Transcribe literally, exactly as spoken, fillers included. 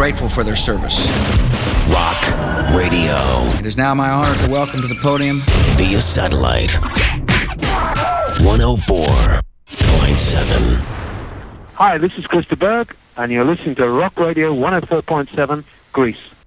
grateful for their service. Rock Radio. It is now my honor to welcome to the podium via satellite one oh four point seven. Hi, this is Chris de Berg, and you're listening to Rock Radio one oh four point seven, Greece.